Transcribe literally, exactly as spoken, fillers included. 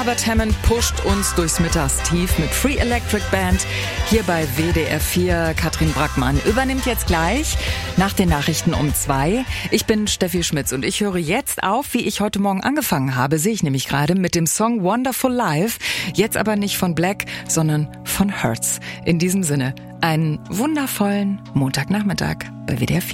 Albert Hammond pusht uns durchs Mittagstief mit Free Electric Band hier bei W D R vier. Katrin Brackmann übernimmt jetzt gleich nach den Nachrichten um zwei. Ich bin Steffi Schmitz und ich höre jetzt auf, wie ich heute Morgen angefangen habe, sehe ich nämlich gerade mit dem Song Wonderful Life. Jetzt aber nicht von Black, sondern von Hertz. In diesem Sinne, einen wundervollen Montagnachmittag bei W D R vier.